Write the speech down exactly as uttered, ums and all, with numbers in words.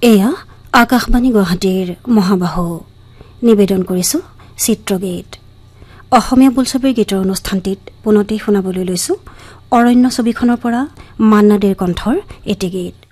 এয়া আকাশবাণী গুৱাহাটীৰ মহাবাহু নিবেদন কৰিছো চিত্ৰগীত অসমীয়া বোলছবিৰ গীতৰ অনুষ্ঠানটিত পুনতেই শুনাবলৈ লৈছো অৰণ্য ছবিখনৰ পৰা মান্নাদেৰ কণ্ঠৰ এটি গীত